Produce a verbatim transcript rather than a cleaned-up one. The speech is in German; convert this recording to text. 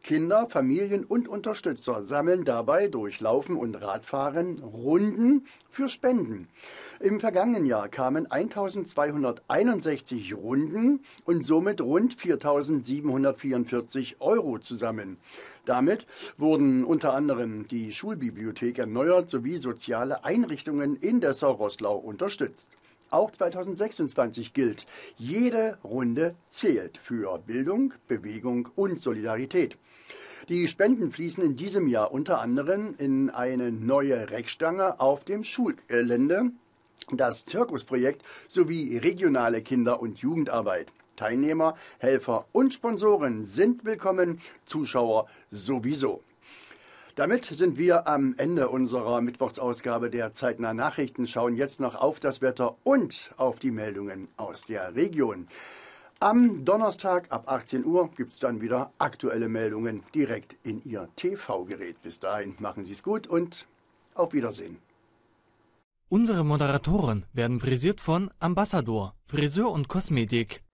Kinder, Familien und Unterstützer sammeln dabei durch Laufen und Radfahren Runden für Spenden. Im vergangenen Jahr kamen eintausendzweihunderteinundsechzig Runden und somit rund viertausendsiebenhundertvierundvierzig Euro zusammen. Damit wurden unter anderem die Schulbibliothek erneuert sowie soziale Einrichtungen in Dessau-Roßlau unterstützt. Auch zweitausendsechsundzwanzig gilt, jede Runde zählt für Bildung, Bewegung und Solidarität. Die Spenden fließen in diesem Jahr unter anderem in eine neue Reckstange auf dem Schulgelände, das Zirkusprojekt sowie regionale Kinder- und Jugendarbeit. Teilnehmer, Helfer und Sponsoren sind willkommen, Zuschauer sowieso. Damit sind wir am Ende unserer Mittwochsausgabe der Zeitnah Nachrichten, schauen jetzt noch auf das Wetter und auf die Meldungen aus der Region. Am Donnerstag ab achtzehn Uhr gibt es dann wieder aktuelle Meldungen direkt in Ihr T V-Gerät. Bis dahin machen Sie es gut und auf Wiedersehen. Unsere Moderatoren werden frisiert von Ambassador, Friseur und Kosmetik.